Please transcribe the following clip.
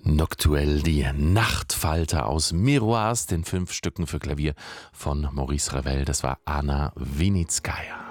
Noctuell, die Nachtfalter aus Miroirs, den 5 Stücken für Klavier von Maurice Ravel. Das war Anna Winitskaya.